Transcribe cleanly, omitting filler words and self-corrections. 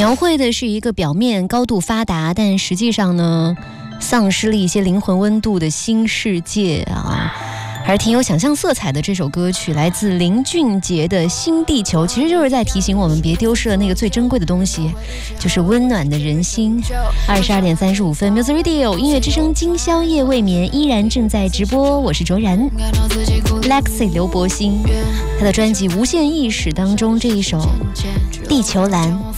描绘的是一个表面高度发达，但实际上呢，丧失了一些灵魂温度的新世界啊，还是挺有想象色彩的。这首歌曲来自林俊杰的《新地球》，其实就是在提醒我们别丢失了那个最珍贵的东西，就是温暖的人心。22点35分 ，Music Radio 音乐之声今宵夜未眠依然正在直播，我是卓然。Lexi 刘柏辛，他的专辑《无限意识》当中这一首《地球蓝》。